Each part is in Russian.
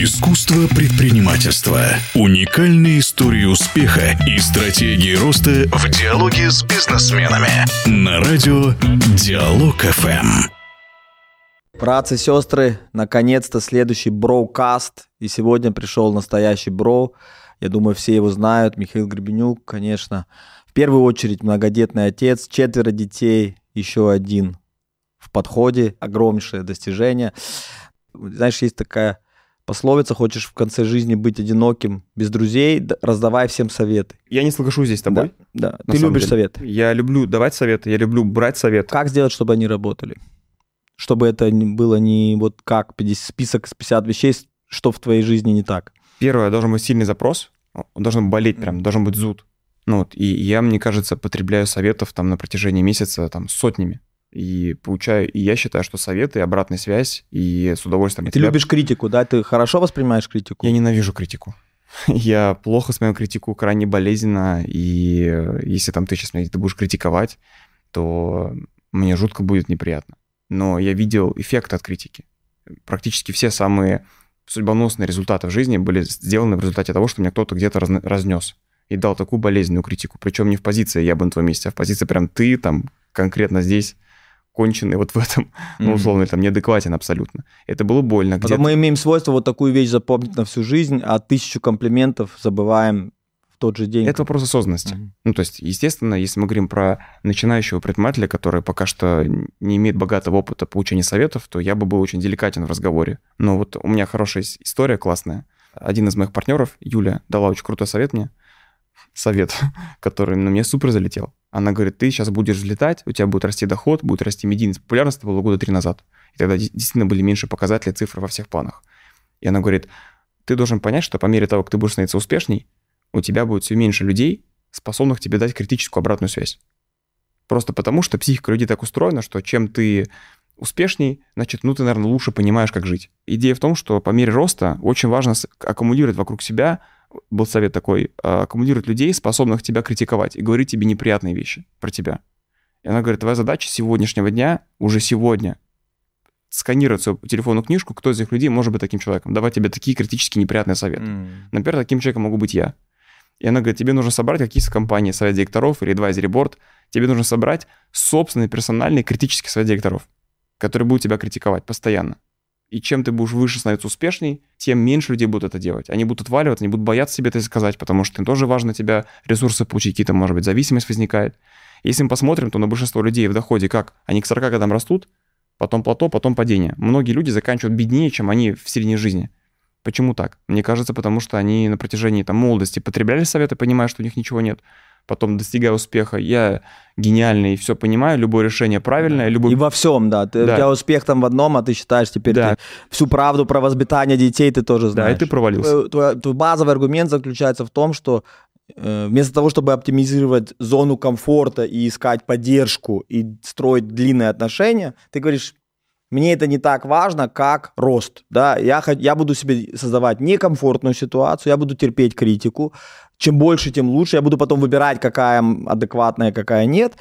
Искусство предпринимательства. Уникальные истории успеха и стратегии роста в диалоге с бизнесменами. На радио Диалог ФМ. Братцы и сестры, наконец-то следующий броукаст. И сегодня пришел настоящий бро. Я думаю, все его знают. Михаил Гребенюк, конечно. В первую очередь многодетный отец, 4 детей, еще один в подходе. Огромнейшее достижение. Знаешь, есть такая пословица: хочешь в конце жизни быть одиноким, без друзей, раздавай всем советы. Я не соглашусь здесь с тобой. Да. Ты любишь советы. Я люблю давать советы, я люблю брать советы. Как сделать, чтобы они работали? Чтобы это было не вот как список с 50 вещей, что в твоей жизни не так. Первое, должен быть сильный запрос, он должен болеть прям, должен быть зуд. И я, мне кажется, потребляю советов там на протяжении месяца там сотнями. И я считаю, что советы, обратная связь, и с удовольствием... Ты любишь критику, да? Ты хорошо воспринимаешь критику? Я ненавижу критику. Я плохо воспринимаю критику, крайне болезненно, и если там ты сейчас ты будешь критиковать, то мне жутко будет неприятно. Но я видел эффект от критики. Практически все самые судьбоносные результаты в жизни были сделаны в результате того, что меня кто-то где-то разнес и дал такую болезненную критику. Причем не в позиции «я бы на твоем месте», а в позиции прям «ты там конкретно здесь конченый вот в этом, условно, там неадекватен абсолютно». Это было больно. Потом мы имеем свойство вот такую вещь запомнить на всю жизнь, а 1000 комплиментов забываем в тот же день. Это вопрос осознанности. То есть, естественно, если мы говорим про начинающего предпринимателя, который пока что не имеет богатого опыта получения советов, то я бы был очень деликатен в разговоре. Но вот у меня хорошая история, классная. Один из моих партнеров, Юля, дала очень крутой совет мне. Совет, который на мне супер залетел. Она говорит: ты сейчас будешь взлетать, у тебя будет расти доход, будет расти медийность, популярность. Это было года 3 назад. И тогда действительно были меньше показатели, цифры во всех планах. И она говорит: ты должен понять, что по мере того, как ты будешь становиться успешней, у тебя будет все меньше людей, способных тебе дать критическую обратную связь. Просто потому, что психика людей так устроена, что чем ты успешней, значит, ты, наверное, лучше понимаешь, как жить. Идея в том, что по мере роста очень важно аккумулировать вокруг себя, был совет такой, аккумулировать людей, способных тебя критиковать и говорить тебе неприятные вещи про тебя. И она говорит: твоя задача сегодняшнего дня, уже сегодня, сканировать свою телефонную книжку, кто из этих людей может быть таким человеком, давать тебе такие критически неприятные советы. Например, таким человеком могу быть я. И она говорит: тебе нужно собрать какие-то компании, совет директоров или advisory board, тебе нужно собрать собственный персональный критический совет директоров, который будет тебя критиковать постоянно. И чем ты будешь выше становиться успешней, тем меньше людей будут это делать. Они будут отваливаться, они будут бояться себе это сказать, потому что им тоже важно тебя ресурсы получить, какие-то, может быть, зависимость возникает. Если мы посмотрим, то на большинство людей в доходе как? Они к 40 годам растут, потом плато, потом падение. Многие люди заканчивают беднее, чем они в середине жизни. Почему так? Мне кажется, потому что они на протяжении молодости потребляли советы, понимая, что у них ничего нет. Потом, достигая успеха, я гениальный, все понимаю, любое решение правильное. И во всем, да. У тебя успех там в одном, а ты считаешь теперь ты всю правду про воспитание детей ты тоже знаешь. Да, и ты провалился. Твой базовый аргумент заключается в том, что вместо того, чтобы оптимизировать зону комфорта и искать поддержку и строить длинные отношения, ты говоришь: мне это не так важно, как рост. Да? Я буду себе создавать некомфортную ситуацию, я буду терпеть критику. Чем больше, тем лучше. Я буду потом выбирать, какая адекватная, какая нет.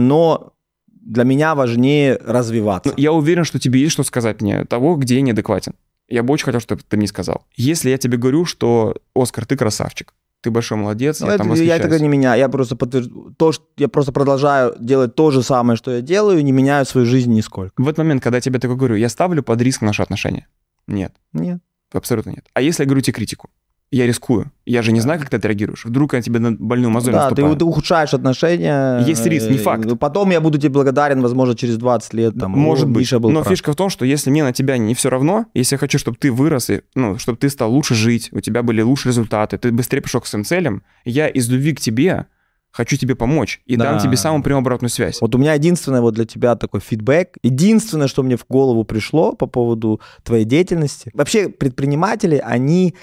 Но для меня важнее развиваться. Я уверен, что тебе есть что сказать мне того, где я неадекватен. Я бы очень хотел, чтобы ты мне сказал. Если я тебе говорю, что: Оскар, ты красавчик, ты большой молодец, я там восхищаюсь. Это не меня. Я просто продолжаю делать то же самое, что я делаю, не меняю свою жизнь нисколько. В этот момент, когда я тебе такое говорю, я ставлю под риск наши отношения? Нет. Нет. Абсолютно нет. А если я говорю тебе критику? Я рискую. Я же не знаю, как ты отреагируешь. Вдруг я тебе на больную мозоль наступаю. Да, ты ухудшаешь отношения. Есть риск, не факт. Потом я буду тебе благодарен, возможно, через 20 лет. Может быть. Но фишка в том, что если мне на тебя не все равно, если я хочу, чтобы ты вырос, чтобы ты стал лучше жить, у тебя были лучшие результаты, ты быстрее пришел к своим целям, я из любви к тебе хочу тебе помочь и дам тебе самую прямую обратную связь. Вот у меня единственное для тебя такой фидбэк. Единственное, что мне в голову пришло по поводу твоей деятельности. Вообще предприниматели, они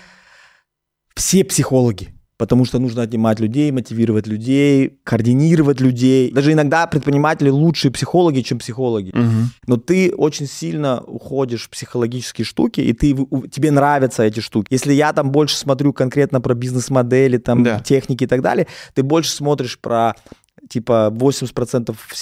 все психологи. Потому что нужно отнимать людей, мотивировать людей, координировать людей. Даже иногда предприниматели лучшие психологи, чем психологи. Но ты очень сильно уходишь в психологические штуки, и тебе нравятся эти штуки. Если я там больше смотрю конкретно про бизнес-модели, там, техники и так далее, ты больше смотришь про типа 80%